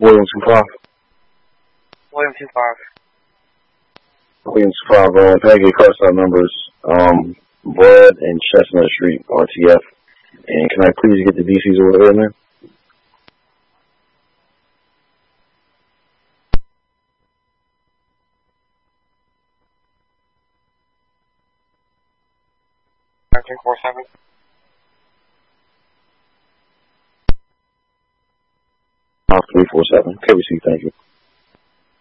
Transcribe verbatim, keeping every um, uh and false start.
Williams two five. Williams two five. Williams two five, uh, pancake car stop numbers, um, Broad and Chestnut Street, R T F. And can I please get the D Cs over there, man? three four seven. three four seven. Okay, we see. Thank you.